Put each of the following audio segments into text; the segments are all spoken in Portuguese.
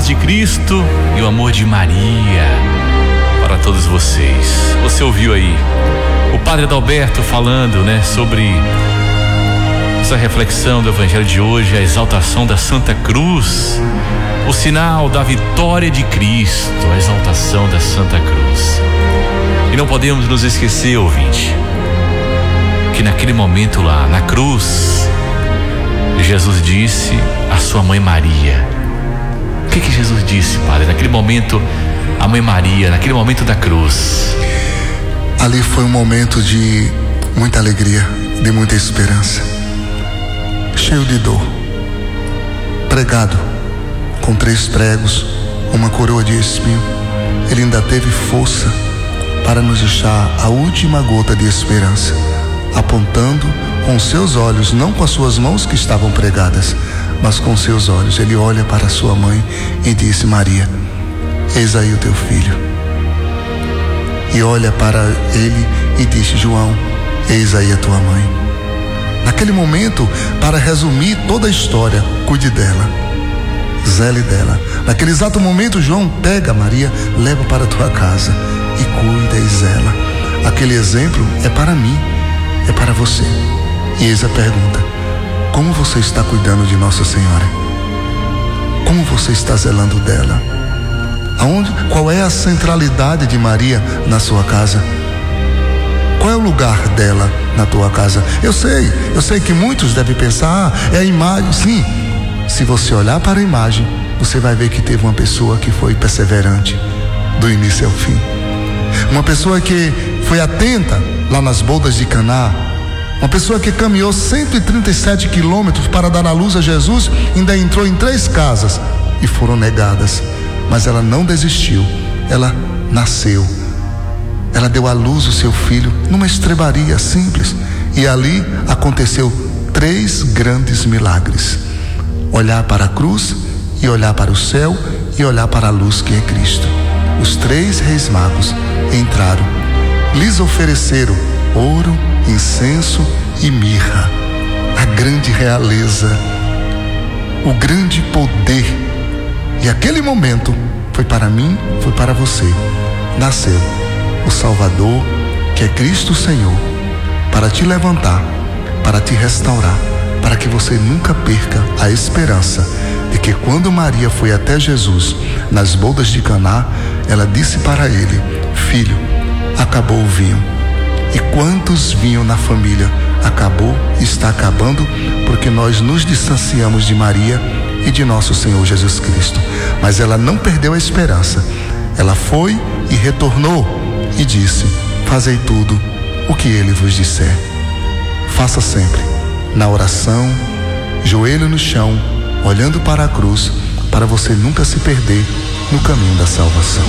de Cristo e o amor de Maria para todos vocês. Você ouviu aí o Padre Adalberto falando, né, sobre essa reflexão do Evangelho de hoje, a exaltação da Santa Cruz, o sinal da vitória de Cristo, a exaltação da Santa Cruz. E não podemos nos esquecer, ouvinte, que naquele momento lá, na cruz, Jesus disse à sua mãe Maria. O que Jesus disse, Padre, naquele momento, a mãe Maria, naquele momento da cruz? Ali foi um momento de muita alegria, de muita esperança, cheio de dor, pregado com 3 pregos, uma coroa de espinho. Ele ainda teve força para nos deixar a última gota de esperança, apontando com seus olhos, não com as suas mãos que estavam pregadas, mas com seus olhos. Ele olha para sua mãe e disse: Maria, eis aí o teu filho. E olha para ele e disse: João, eis aí a tua mãe. Naquele momento, para resumir toda a história, cuide dela, zele dela. Naquele exato momento, João pega Maria, leva para a tua casa e cuida e zela. Aquele exemplo é para mim, é para você. E eis a pergunta: como você está cuidando de Nossa Senhora? Como você está zelando dela? Qual é a centralidade de Maria na sua casa? Qual é o lugar dela na tua casa? Eu sei que muitos devem pensar: é a imagem. Sim, se você olhar para a imagem, você vai ver que teve uma pessoa que foi perseverante do início ao fim. Uma pessoa que foi atenta lá nas bodas de Caná. Uma pessoa que caminhou 137 quilômetros para dar à luz a Jesus, ainda entrou em 3 casas e foram negadas. Mas ela não desistiu, ela nasceu. Ela deu à luz o seu filho numa estrebaria simples. E ali aconteceu 3 grandes milagres: olhar para a cruz, e olhar para o céu, e olhar para a luz que é Cristo. Os 3 reis magos entraram, lhes ofereceram ouro, incenso e mirra. A grande realeza, o grande poder. E aquele momento foi para mim, foi para você. Nasceu o Salvador, que é Cristo Senhor, para te levantar, para te restaurar, para que você nunca perca a esperança de que quando Maria foi até Jesus nas bodas de Caná, ela disse para ele: filho, acabou o vinho. E quantos vinhos na família acabou, está acabando, porque nós nos distanciamos de Maria e de nosso Senhor Jesus Cristo. Mas ela não perdeu a esperança. Ela foi e retornou e disse: fazei tudo o que ele vos disser. Faça sempre na oração, joelho no chão, olhando para a cruz, para você nunca se perder no caminho da salvação.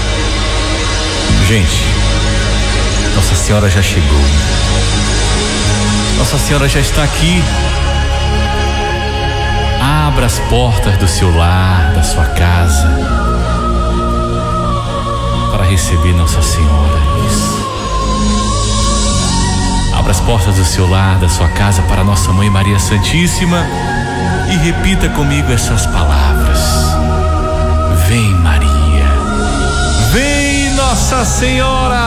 Gente, Nossa Senhora já chegou. Nossa Senhora já está aqui. Abra as portas do seu lar, da sua casa, para receber Nossa Senhora. Isso. Abra as portas do seu lar, da sua casa, para Nossa Mãe Maria Santíssima e repita comigo essas palavras: vem Maria, vem Nossa Senhora.